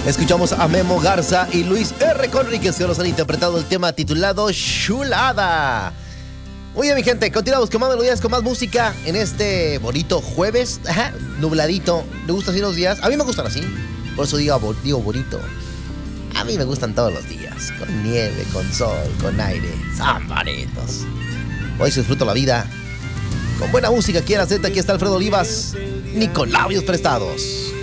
Escuchamos a Memo Garza y Luis R. Conríquez, que nos han interpretado el tema titulado Chulada. Muy bien, mi gente, continuamos con más melodías, con más música en este bonito jueves. Ajá, nubladito. ¿Le gustan así los días? A mí me gustan así. Por eso digo bonito. A mí me gustan todos los días. Con nieve, con sol, con aire. Son bonitos. Hoy disfruto la vida. Con buena música aquí en la Z, aquí está Alfredo Olivas. Ni con labios prestados.